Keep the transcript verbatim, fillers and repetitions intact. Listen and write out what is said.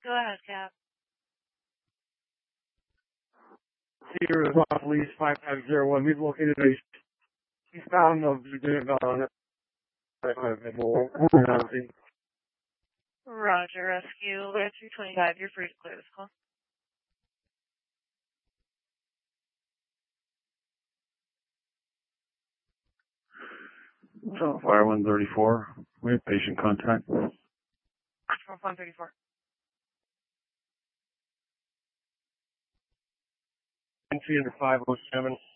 Go ahead, Cap. Here is off lease five five zero one. We've located a eastbound of Virginia Valley. Roger, rescue. We're three twenty-five. You're free to clear this call. So, Fire one thirty-four. We have patient contact. one thirty-four. Entry under five oh seven.